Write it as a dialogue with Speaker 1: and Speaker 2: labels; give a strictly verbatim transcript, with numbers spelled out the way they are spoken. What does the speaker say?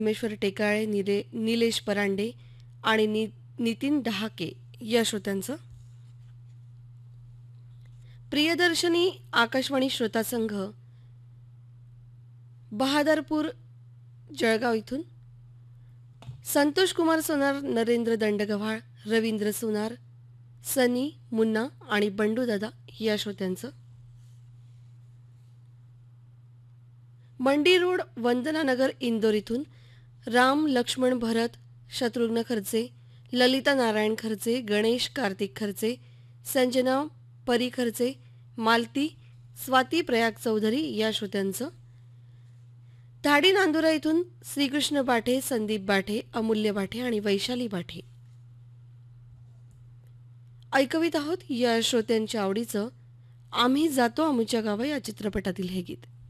Speaker 1: परमेश्वर टेकाळे, निरे निलेश परांडे आणि नि नितीन डहाके या श्रोत्यांचं. प्रियदर्शनी आकाशवाणी श्रोता संघ बहादरपूर जळगाव इथून संतोष कुमार सोनार, नरेंद्र दंडगव्हाळ, रवींद्र सोनार, सनी, मुन्ना आणि बंडू दादा या श्रोत्यांचं. मंडी रोड, वंदनानगर, इंदोर इथून राम, लक्ष्मण, भरत, शत्रुघ्न खर्चे, ललिता नारायण खर्चे, गणेश कार्तिक खर्चे, संजना परी खर्चे, मालती, स्वाती प्रयाग चौधरी या श्रोत्यांचं. धाडी नांदुरा इथून श्रीकृष्ण बाठे, संदीप बाठे, अमूल्य बाठे आणि वैशाली बाठे. ऐकवीत आहोत या श्रोत्यांच्या आवडीचं आम्ही जातो आमच्या गावं या चित्रपटातील हे गीत.